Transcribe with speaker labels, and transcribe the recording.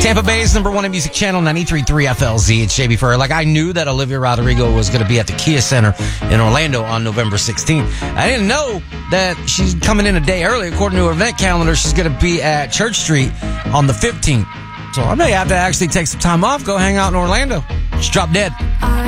Speaker 1: Tampa Bay's #1 music channel, 93.3 FLZ. It's JB Furr. Like, I knew that Olivia Rodrigo was going to be at the Kia Center in Orlando on November 16th. I didn't know that she's coming in a day early. According to her event calendar, she's going to be at Church Street on the 15th. So I may have to actually take some time off, go hang out in Orlando. Just drop dead.